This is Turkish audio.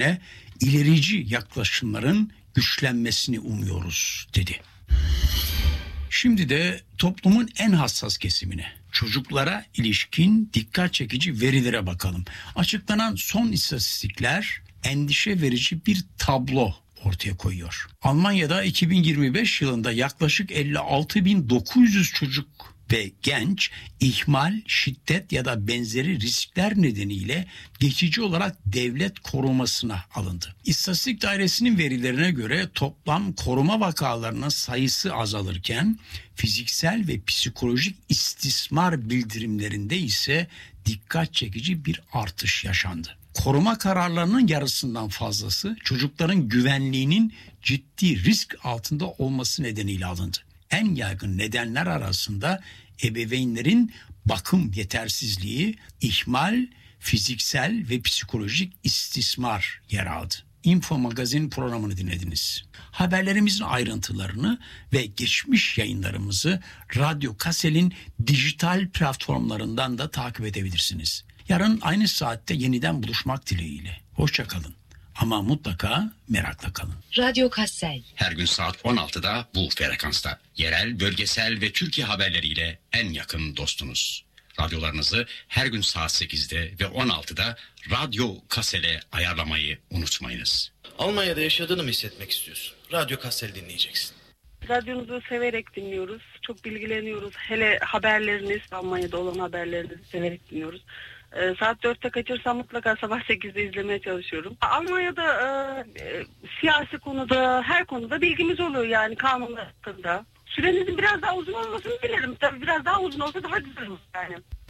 ilerici yaklaşımların güçlenmesini umuyoruz, dedi. Şimdi de toplumun en hassas kesimine, çocuklara ilişkin dikkat çekici verilere bakalım. Açıklanan son istatistikler endişe verici bir tablo ortaya koyuyor. Almanya'da 2025 yılında yaklaşık 56.900 çocuk ve genç ihmal, şiddet ya da benzeri riskler nedeniyle geçici olarak devlet korumasına alındı. İstatistik Dairesi'nin verilerine göre toplam koruma vakalarının sayısı azalırken fiziksel ve psikolojik istismar bildirimlerinde ise dikkat çekici bir artış yaşandı. Koruma kararlarının yarısından fazlası çocukların güvenliğinin ciddi risk altında olması nedeniyle alındı. En yaygın nedenler arasında ebeveynlerin bakım yetersizliği, ihmal, fiziksel ve psikolojik istismar yer aldı. Info Magazin programını dinlediniz. Haberlerimizin ayrıntılarını ve geçmiş yayınlarımızı Radyo Kassel'in dijital platformlarından da takip edebilirsiniz. Yarın aynı saatte yeniden buluşmak dileğiyle. Hoşça kalın. Ama mutlaka merakla kalın. Radyo Kassel. Her gün saat 16'da bu frekansta. Yerel, bölgesel ve Türkiye haberleriyle en yakın dostunuz. Radyolarınızı her gün saat 8'de ve 16'da Radyo Kassel'e ayarlamayı unutmayınız. Almanya'da yaşadığını mı hissetmek istiyorsun? Radyo Kassel dinleyeceksin. Radyonuzu severek dinliyoruz. Çok bilgileniyoruz. Hele haberleriniz, Almanya'da olan haberlerinizi severek dinliyoruz. Saat 4'te kaçırsam mutlaka sabah 8'de izlemeye çalışıyorum. Almanya'da siyasi konuda, her konuda bilgimiz oluyor, yani kanunlar hakkında. Sürenizin biraz daha uzun olmasını dilerim. Tabii biraz daha uzun olsa daha güzel olur yani.